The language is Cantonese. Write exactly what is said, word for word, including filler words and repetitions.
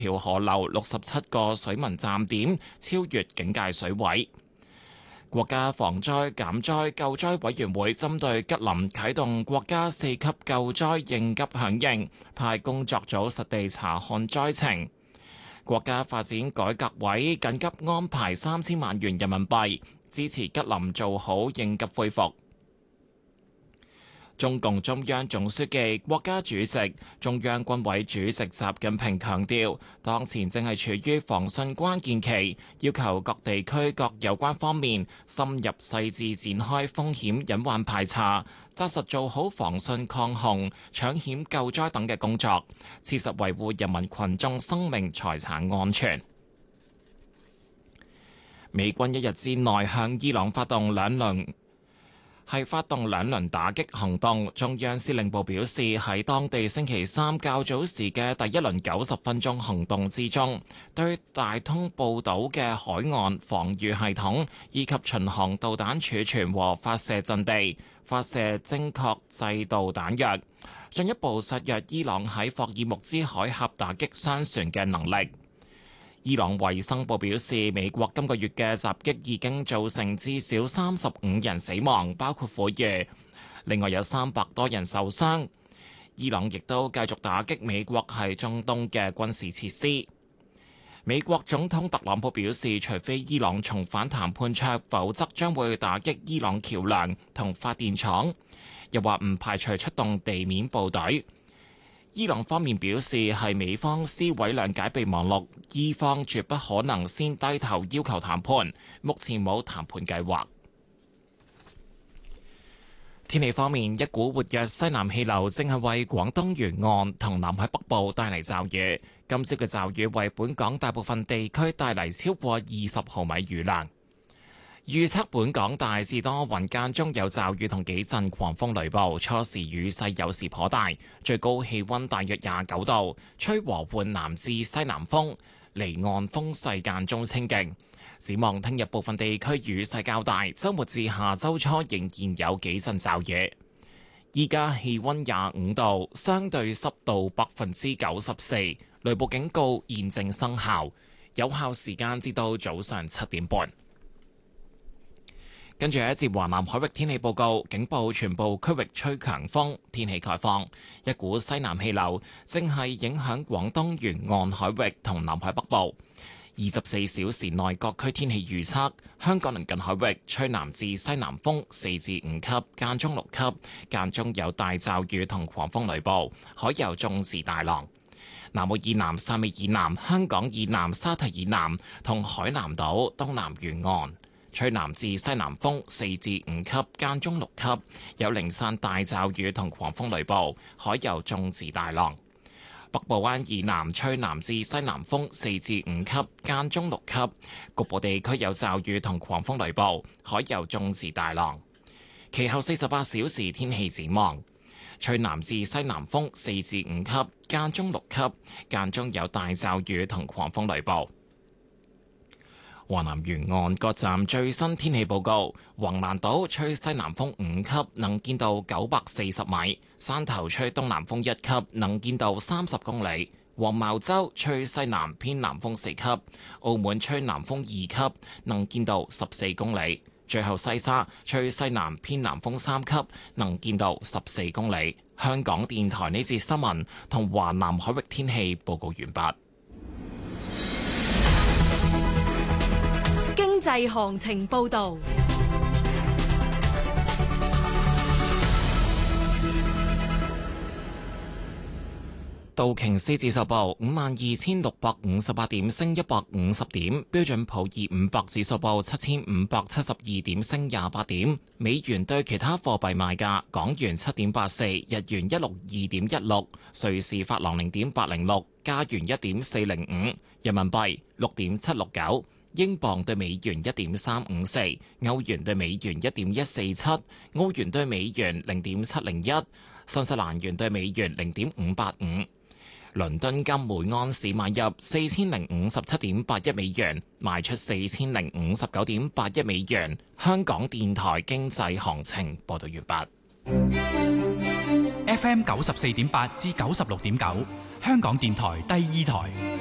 條河流六十七個水文站點超越警戒水位。國家防災減災救災委員會針對吉林啟動國家四級救災應急響應，派工作組實地查看災情。國家發展改革委緊急安排三千萬元人民幣，支持吉林做好應急恢復。中共中央總書記、國家主席、中央軍委主席習近平強調，當前正係處於防汛關鍵期，要求各地區各有關方面深入細緻展開風險隱患排查，紮實做好防汛抗洪、搶險救災等嘅工作，切實維護人民群眾生命財產安全。美軍一日之內向伊朗發動兩輪係發動兩輪打擊行動。中央司令部表示，喺當地星期三較早時嘅第一輪九十分鐘行動之中，對大通半島嘅海岸防禦系統以及巡航導彈儲存和發射陣地發射精確制導彈藥，進一步削弱伊朗喺霍爾木茲海峽打擊商船嘅能力。伊朗衛生部表示，美國今個月嘅襲擊已經造成至少三十五人死亡，包括婦孺，另外有三百多人受傷。伊朗亦都繼續打擊美國喺中東嘅軍事設施。美國總統特朗普表示，除非伊朗重返談判桌，否則將會打擊伊朗橋梁同發電廠，又話唔排除出動地面部隊。伊朗方面表示，係美方撕毀兩解備忘錄，伊方絕不可能先低頭要求談判，目前冇談判計劃。天氣方面，一股活躍西南氣流正係為廣東沿岸同南海北部帶嚟驟雨，今朝嘅驟雨為本港大部分地區帶嚟超過二十毫米雨量。預測本港大致多雲，間中有驟雨同幾陣狂風雷暴，初時雨勢有時頗大，最高氣溫大約廿九度，吹和緩南至西南風，離岸風勢間中清勁。展望聽日部分地區雨勢較大，週末至下週初仍然有幾陣驟雨。依家氣溫廿五度，相對濕度百分之九十四，雷暴警告現正生效，有效時間至到早上七點半。跟住一節華南海域天氣報告，警報全部區域吹強風，天氣概況。一股西南氣流正係影響廣東沿岸海域同南海北部。二十四小時內各區天氣預測：香港鄰近海域吹南至西南風四至五級，間中六級，間中有大驟雨同狂風雷暴，海有中至大浪。南澳以南、汕尾以南、香港以南、沙堤以南同海南島東南沿岸吹南至西南風四至五級，間中六級，有零散大驟雨同狂風雷暴，海有中至大浪。北部灣以南吹南至西南風四至五級，間中六級，局部地區有驟雨同狂風雷暴，海有中至大浪。其後四十八小時天氣展望，吹南至西南風四至五級，間中六級，間中有大驟雨同狂風雷暴。華南沿岸各站最新天氣報告：橫瀾島吹西南風五級，能見度九百四十米；汕頭吹東南風一級，能見度三十公里；黃茅洲吹西南偏南風四級；澳門吹南風二級，能見度十四公里；最後西沙吹西南偏南風三級，能見度十四公里。香港電台呢節新聞同華南海域天氣報告完畢。 經濟行情報導。 道瓊斯指數報五萬二千六百五十八點，升一百五十點；標準普爾五百指數報七千五百七十二點，升廿八點。美元對其他貨幣賣價：港元七點八四，日元一六二點一六，瑞士法郎零點八零六，加元一點四零五，人民幣六點七六九。英鎊對美元一點三五四，歐元對美元一點一四七，澳元對美元零點七零一，新西蘭元對美元零點五八五。倫敦金每盎司買入四千零五十七點八一美元，賣出四千零五十九點八一美元。香港電台經濟行情報道完畢。 F M 九十四點八至九十六點九，香港電台第二台。